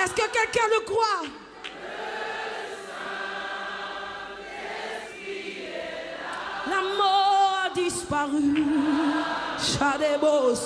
Est-ce que quelqu'un le croit? La mort a disparu. Chadebos.